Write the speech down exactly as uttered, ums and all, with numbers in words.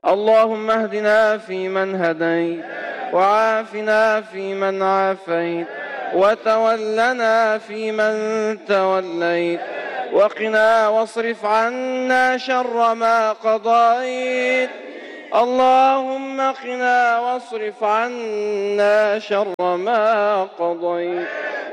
اللهم اهدنا فيمن هديت، وعافنا فيمن عافيت، وتولنا فيمن توليت، وقنا واصرف عنا شر ما قضيت. اللهم قنا واصرف عنا شر ما قضيت،